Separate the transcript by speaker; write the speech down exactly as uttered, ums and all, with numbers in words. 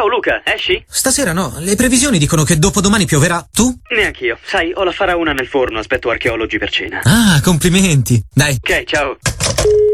Speaker 1: Ciao Luca, esci?
Speaker 2: Stasera no, le previsioni dicono che dopodomani pioverà. Tu?
Speaker 1: Neanch'io. Sai, ho la faraona nel forno, aspetto archeologi per cena.
Speaker 2: Ah, complimenti. Dai.
Speaker 1: Ok, ciao.